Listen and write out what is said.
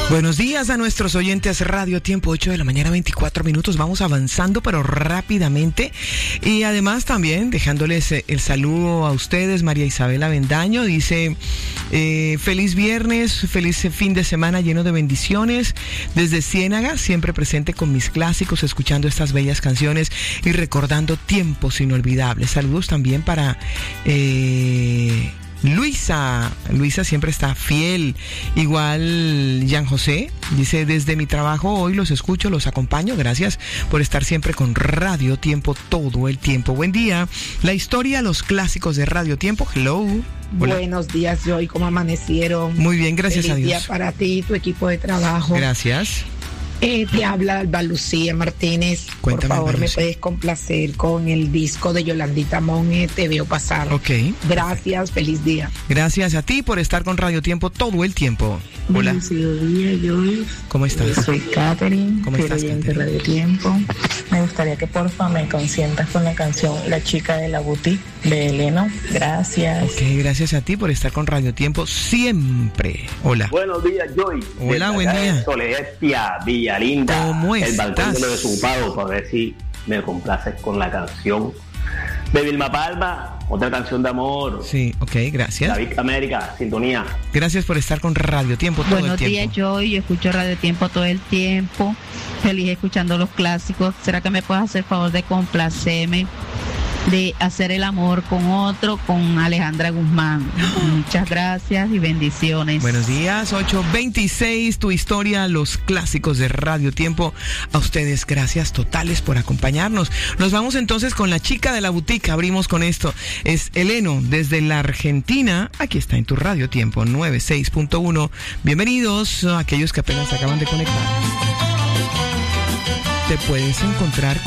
Buenos días a nuestros oyentes Radio Tiempo, 8 de la mañana, 24 minutos. Vamos avanzando, pero rápidamente. Y además también dejándoles el saludo a ustedes. María Isabela Bendaño dice, feliz viernes, feliz fin de semana lleno de bendiciones. Desde Ciénaga, siempre presente con mis clásicos, escuchando estas bellas canciones y recordando tiempos inolvidables. Saludos también para... Luisa siempre está fiel. Igual Jean José dice, desde mi trabajo hoy los escucho, los acompaño. Gracias por estar siempre con Radio Tiempo todo el tiempo. Buen día. La historia, los clásicos de Radio Tiempo. Hello. Hola. Buenos días, Joy. ¿Cómo amanecieron? Muy bien, gracias a Dios. Feliz día para ti y tu equipo de trabajo. Gracias. Te habla Alba Lucía Martínez. Cuéntame, por favor, Alba me Lucía. puedes complacer con el disco de Yolandita Monge, Te Veo Pasar. Ok. Gracias, feliz día. Gracias a ti por estar con Radio Tiempo todo el tiempo. Hola. Bendecido día, Joy. ¿Cómo estás? Yo soy Katherine, ¿Cómo fiel estás, oyente de Katherine? Radio Tiempo. Me gustaría que porfa me consientas con la canción La Chica de la Boutique de Eleno. Gracias. Ok, gracias a ti por estar con Radio Tiempo siempre. Hola. Buenos días, Joy. Hola, buen día. Soledestia, Villalinda. ¿Cómo El balcón estás? de los desocupados, para ver si me complaces con la canción de Vilma Palma, otra canción de amor. Sí, ok, gracias. David América, sintonía. Gracias por estar con Radio Tiempo todo Buenos el días, tiempo. yo escucho Radio Tiempo todo el tiempo, feliz escuchando los clásicos. ¿Será que me puedes hacer favor de complacerme, de hacer el amor con otro, con Alejandra Guzmán? Muchas gracias y bendiciones. Buenos días, 8:26, tu historia, los clásicos de Radio Tiempo. A ustedes, gracias totales por acompañarnos. Nos vamos entonces con La Chica de la Boutique. Abrimos con esto. Es Eleno desde la Argentina. Aquí está en tu Radio Tiempo 96.1. Bienvenidos a aquellos que apenas acaban de conectar. Te puedes encontrar